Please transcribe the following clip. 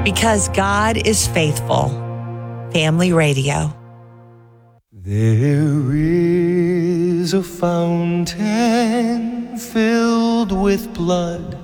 Because God is faithful. Family Radio. There is a fountain filled with blood